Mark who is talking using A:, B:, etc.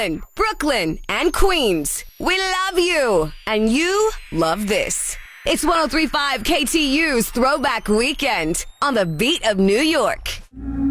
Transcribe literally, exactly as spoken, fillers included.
A: Brooklyn, Brooklyn, and Queens. We love you, and you love this. It's one oh three point five K T U's Throwback Weekend on the beat of New York.